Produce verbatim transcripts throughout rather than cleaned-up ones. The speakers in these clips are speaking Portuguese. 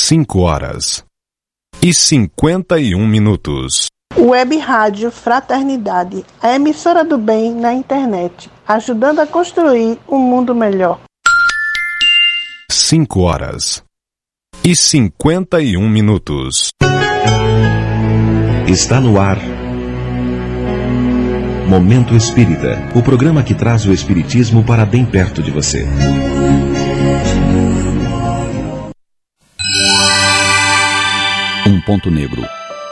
cinco horas e cinquenta e um minutos. Web Rádio Fraternidade, a emissora do bem na internet, ajudando a construir um mundo melhor. cinco horas e cinquenta e um minutos. Está no ar Momento Espírita, o programa que traz o Espiritismo para bem perto de você. Um ponto negro.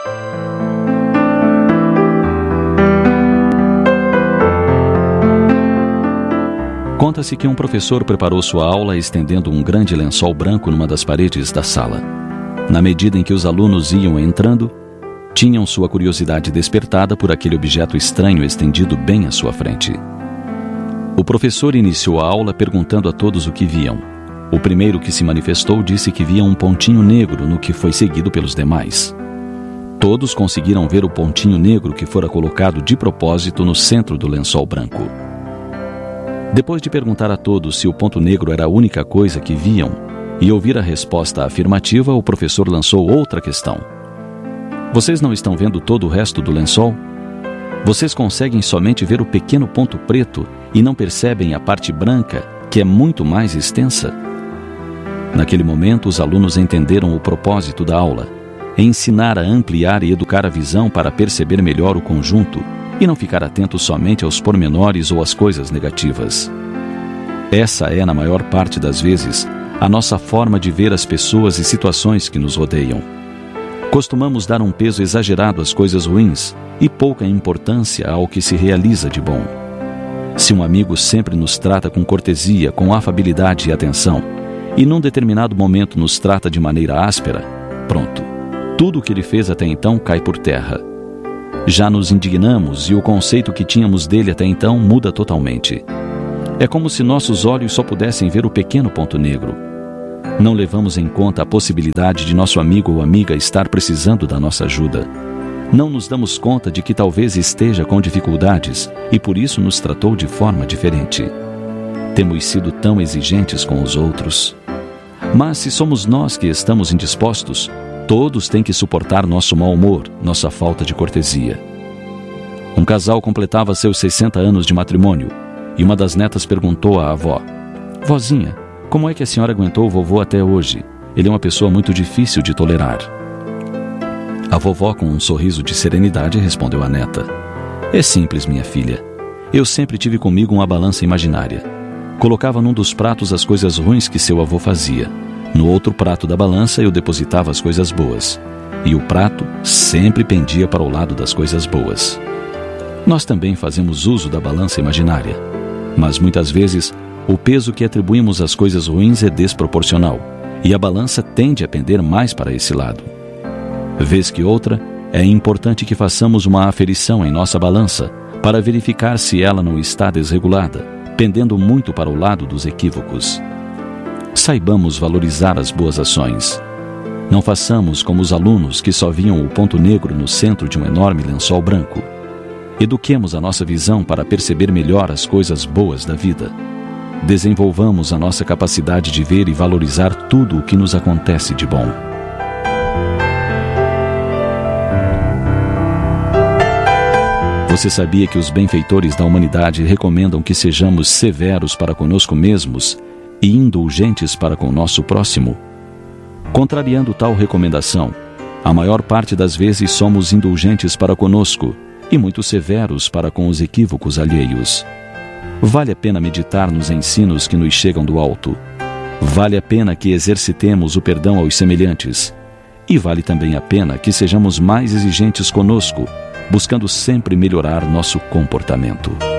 Conta-se que um professor preparou sua aula estendendo um grande lençol branco numa das paredes da sala. Na medida em que os alunos iam entrando, tinham sua curiosidade despertada por aquele objeto estranho estendido bem à sua frente. O professor iniciou a aula perguntando a todos o que viam. O primeiro que se manifestou disse que via um pontinho negro, no que foi seguido pelos demais. Todos conseguiram ver o pontinho negro que fora colocado de propósito no centro do lençol branco. Depois de perguntar a todos se o ponto negro era a única coisa que viam e ouvir a resposta afirmativa, o professor lançou outra questão. Vocês não estão vendo todo o resto do lençol? Vocês conseguem somente ver o pequeno ponto preto e não percebem a parte branca, que é muito mais extensa? Naquele momento, os alunos entenderam o propósito da aula: ensinar a ampliar e educar a visão para perceber melhor o conjunto e não ficar atento somente aos pormenores ou às coisas negativas. Essa é, na maior parte das vezes, a nossa forma de ver as pessoas e situações que nos rodeiam. Costumamos dar um peso exagerado às coisas ruins e pouca importância ao que se realiza de bom. Se um amigo sempre nos trata com cortesia, com afabilidade e atenção, e num determinado momento nos trata de maneira áspera, pronto, tudo o que ele fez até então cai por terra. Já nos indignamos e o conceito que tínhamos dele até então muda totalmente. É como se nossos olhos só pudessem ver o pequeno ponto negro. Não levamos em conta a possibilidade de nosso amigo ou amiga estar precisando da nossa ajuda. Não nos damos conta de que talvez esteja com dificuldades e por isso nos tratou de forma diferente. Temos sido tão exigentes com os outros. Mas se somos nós que estamos indispostos, todos têm que suportar nosso mau humor, nossa falta de cortesia. Um casal completava seus sessenta anos de matrimônio e uma das netas perguntou à avó: "Vozinha, como é que a senhora aguentou o vovô até hoje? Ele é uma pessoa muito difícil de tolerar." A vovó, com um sorriso de serenidade, respondeu à neta: "É simples, minha filha. Eu sempre tive comigo uma balança imaginária. Colocava num dos pratos as coisas ruins que seu avô fazia. No outro prato da balança eu depositava as coisas boas. E o prato sempre pendia para o lado das coisas boas." Nós também fazemos uso da balança imaginária. Mas muitas vezes o peso que atribuímos às coisas ruins é desproporcional, e a balança tende a pender mais para esse lado. Vez que outra, é importante que façamos uma aferição em nossa balança para verificar se ela não está desregulada, pendendo muito para o lado dos equívocos. Saibamos valorizar as boas ações. Não façamos como os alunos que só viam o ponto negro no centro de um enorme lençol branco. Eduquemos a nossa visão para perceber melhor as coisas boas da vida. Desenvolvamos a nossa capacidade de ver e valorizar tudo o que nos acontece de bom. Você sabia que os benfeitores da humanidade recomendam que sejamos severos para conosco mesmos e indulgentes para com o nosso próximo? Contrariando tal recomendação, a maior parte das vezes somos indulgentes para conosco e muito severos para com os equívocos alheios. Vale a pena meditar nos ensinos que nos chegam do alto. Vale a pena que exercitemos o perdão aos semelhantes. E vale também a pena que sejamos mais exigentes conosco, buscando sempre melhorar nosso comportamento.